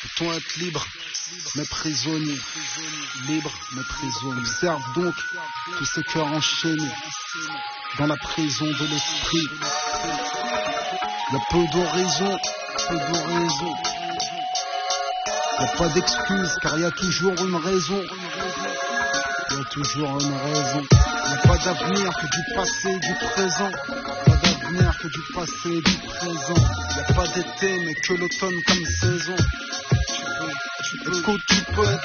Peut-on être libre, mais prisonnier? Libre, mais prisonnier. Observe donc tous ces cœurs enchaînés dans la prison de l'esprit. Il y a peu d'horizon, peu d'horizon. Il n'y a pas d'excuse, car il y a toujours une raison. Il y a toujours une raison. Il n'y a pas d'avenir que du passé et du présent. Pas d'avenir que du passé et du présent. Il n'y a pas d'été, mais que l'automne comme saison. Tu peux être